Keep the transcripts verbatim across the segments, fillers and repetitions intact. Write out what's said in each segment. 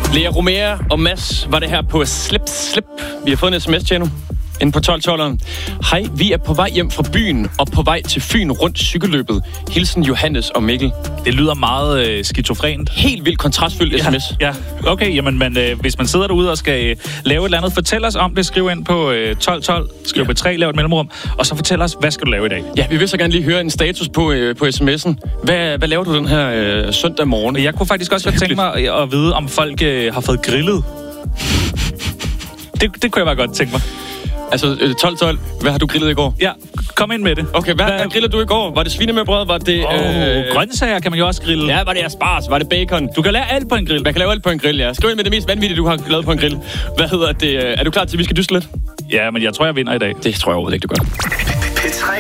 Lea Romea og Mads var det her på Slip Slip. Vi har fået en sms, Tjeno, inde på tolv tolveren. Hej, vi er på vej hjem fra byen og på vej til Fyn rundt cykelløbet. Hilsen Johannes og Mikkel. Det lyder meget øh, skizofrent. Helt vildt kontrastfyldt sms. Ja, ja. Okay, jamen man, øh, hvis man sidder derude og skal øh, lave et eller andet, fortæl os om det. Skriv ind på øh, tolv tolv, skriv ja. På tre, lav et mellemrum, og så fortæl os, hvad skal du lave i dag? Ja, vi vil så gerne lige høre en status på, øh, på sms'en. Hvad, hvad laver du den her øh, søndag morgen? Jeg kunne faktisk også godt tænke mig at, at vide, om folk øh, har fået grillet. det, det kunne jeg bare godt tænke mig. Altså, tolv tolv, hvad har du grillet i går? Ja, kom ind med det. Okay, hvad, hvad grillede du i går? Var det svinemørbrød? Var det... Oh, øh... grøntsager kan man jo også grille. Ja, var det asparges? Var det bacon? Du kan lave alt på en grill. Man kan lave alt på en grill, ja. Skriv ind med det mest vanvittige, du har lavet på en grill. Hvad hedder det? Er du klar til, at vi skal dyste lidt? Ja, men jeg tror, jeg vinder i dag. Det tror jeg overhovedet ikke, du gør. P tre.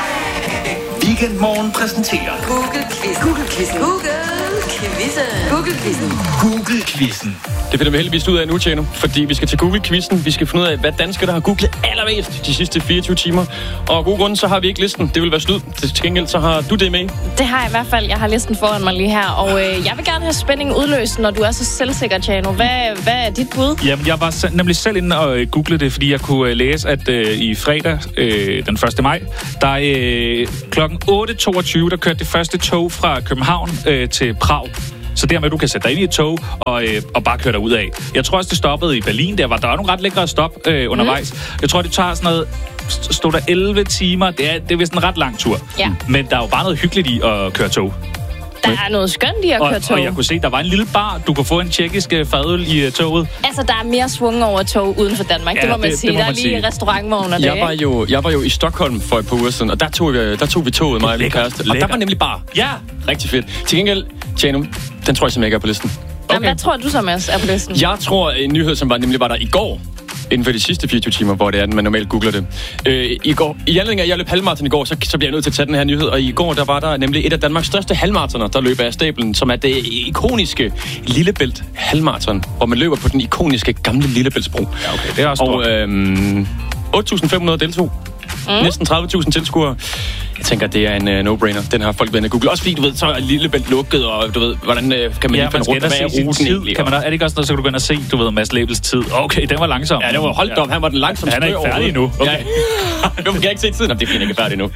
Weekendmorgen præsenterer Google-quizzen. Google-quizzen. Google-quizzen. Google-quizzen. Google-quizzen. Det finder vi heldigvis ud af nu, Tjeno, fordi vi skal til Google-quizzen. Vi skal finde ud af, hvad danskere, der har googlet allermest de sidste fireogtyve timer. Og af gode grunde, så har vi ikke listen. Det vil være snyd. Til gengæld, så har du det med. Det har jeg i hvert fald. Jeg har listen foran mig lige her. Og øh, jeg vil gerne have spændingen udløst, når du er så selvsikker, Tjeno. Hvad, hvad er dit bud? Jamen, jeg var nemlig selv inde og øh, google det, fordi jeg kunne øh, læse, at øh, i fredag, øh, den første maj, der øh, klokken otte toogtyve, der kørte det første tog fra København øh, til Prag. Så dermed, du kan sætte dig ind i et tog og, øh, og bare køre dig ud af. Jeg tror også, det stoppede i Berlin. Der var der var nogle ret lækre stop øh, undervejs. Mm. Jeg tror, det tager sådan noget... Stod der elleve timer. Det er, det er vist en ret lang tur. Ja. Men der er jo bare noget hyggeligt i at køre tog. Der er noget skønt i at og, køre tog. Og jeg kunne se, der var en lille bar. Du kunne få en tjekkisk uh, fadøl i uh, toget. Altså, der er mere svung over tog uden for Danmark. Ja, det må man det, sige. det må der man er lige sige. restaurantvogn og det, jeg var, jo, jeg var jo i Stockholm for et par uger siden, og der tog vi, der tog vi toget, mig og min kæreste. Og der var nemlig bar. Ja. Rigtig fedt. Til gengæld, Tjeno, den tror jeg simpelthen ikke er på listen. Okay. Jamen, hvad tror du så, Mads, er på listen? Jeg tror, en nyhed, som var nemlig var der i går, inden for de sidste fireogtyve timer, hvor det er, man normalt googler det. Øh, I går, i anledning af, at jeg løb halvmarathon i går, så, så bliver jeg nødt til at tage den her nyhed. Og i går, der var der nemlig et af Danmarks største halvmaratoner, der løber af stablen, som er det ikoniske Lillebælt halvmarathon, hvor man løber på den ikoniske gamle Lillebæltsbro. Ja, okay. Det er også og øhm, otte tusind fem hundrede deltog. Mm. Næsten tredive tusind tilskuere. Jeg tænker, det er en uh, no-brainer. Den har folk været inde Google. Også fordi, du ved, så er Lillebælt lukket, og du ved, hvordan uh, kan man ja, lige finde rundt, hvad er ruten egentlig? Kan man, er det ikke også noget, så kan du gå ind og se, du ved, Mads Lebels tid? Okay, den var langsom. Ja, det var holdt ja. op. Han var den langsomt. Han er ikke færdig endnu. Okay. Ja. Hvorfor kan jeg ikke se tiden? Om det er fint, ikke er færdig endnu.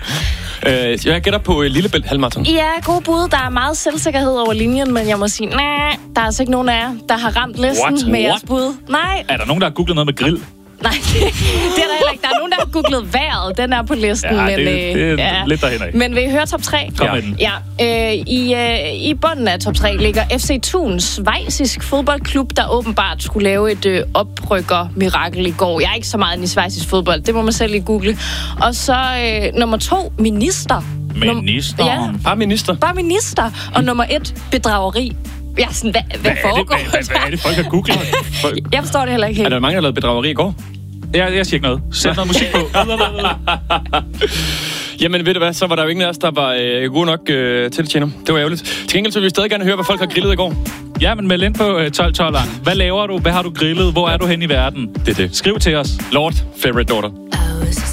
Uh, jeg gætter på uh, Lillebælt halvmarathon. Ja, god bud. Der er meget selvsikkerhed over linjen, men jeg må sige, nej, der er altså ikke nogen af jer, der har ramt listen What? med jeres What? bud. Nej. Er der nogen, der har googlet noget med grill? Nej, det, det er der heller ikke. Der er nogen, der har googlet vejret. Den er på listen. Ja, men, det, det er ja. lidt derhen af. Men vil I høre top tre? Kom med den. Ja, øh, i, øh, I bunden af top tre ligger F C Thun, schweizisk fodboldklub, der åbenbart skulle lave et øh, oprykker-mirakel i går. Jeg er ikke så meget inde i schweizisk fodbold. Det må man selv lige google. Og så øh, nummer to, minister. Minister? Ja. Bare minister. Bare minister. Og nummer et, bedrageri. Ja, sådan, hvad, hvad, hvad foregår det, hvad, hvad, hvad er det, folk har googlet? Jeg forstår det heller ikke helt. Er der mange, der har lavet bedrageri i går? Jeg, jeg siger ikke noget. Sæt noget musik på. Jamen, ved du hvad, så var der jo ingen af os, der var øh, gode nok øh, til det, Tjeno. Det var ærgerligt. Til gengæld så vil vi stadig gerne høre, hvad folk har grillet i går. Ja, men meld ind på øh, tolv tolveren. Hvad laver du? Hvad har du grillet? Hvor er du hen i verden? Det er det. Skriv til os. Lord, favorite daughter.